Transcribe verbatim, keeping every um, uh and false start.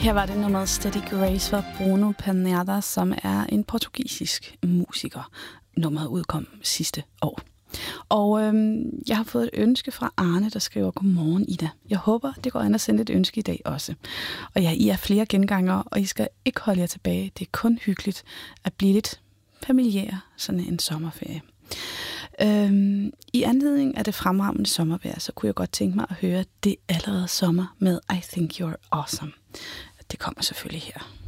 Her var det nummeret Steady Grace fra Bruno Pernada, som er en portugisisk musiker. Nummeret udkom sidste år. Og øhm, jeg har fået et ønske fra Arne, der skriver: Godmorgen, Ida. Jeg håber, det går an at sende et ønske i dag også. Og ja, I er flere gengangere, og I skal ikke holde jer tilbage. Det er kun hyggeligt at blive lidt familiære, sådan en sommerferie. Øhm, I anledning af det fremragende sommervejr, så kunne jeg godt tænke mig at høre Det allerede sommer med I Think You're Awesome. Det kommer selvfølgelig her.